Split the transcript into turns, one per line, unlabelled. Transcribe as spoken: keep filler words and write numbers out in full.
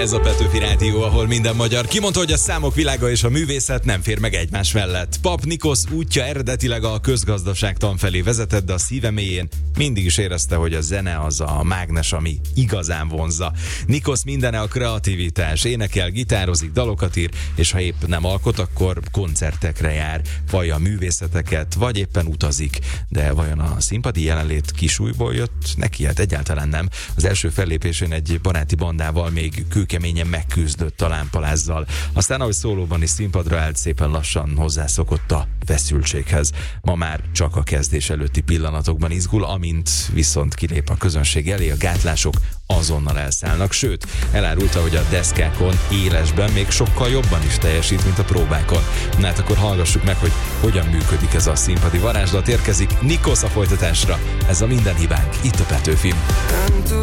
Ez a Petőfi Rádió, ahol minden magyar kimondta, hogy a számok világa és a művészet nem fér meg egymás mellett. Pap Nikosz útja eredetileg a közgazdaságtan felé vezetett, de a szíve mélyén mindig is érezte, hogy a zene az a mágnes, ami igazán vonzza. Nikosz mindene a kreativitás, énekel, gitározik, dalokat ír, és ha épp nem alkot, akkor koncertekre jár, vallja a művészeteket, vagy éppen utazik. De vajon a színpadi jelenlét kisújból jött? Neki hát egyáltalán nem. Az első fellépésén egy baráti bandával még kőkeményen megküzdött a lámpalázzal. Aztán, ahogy szólóban is színpadra állt, szépen lassan hozzászokott a feszültséghez. Ma már csak a kezdés előtti pillanatokban izgul, amint viszont kilép a közönség elé, a gátlások azonnal elszállnak, sőt, elárulta, hogy a deszkákon élesben még sokkal jobban is teljesít, mint a próbákon. Na hát akkor hallgassuk meg, hogy hogyan működik ez a színpadi varázslat. Érkezik Nikosz a folytatásra. Ez a Minden hibánk, itt a Petőfin.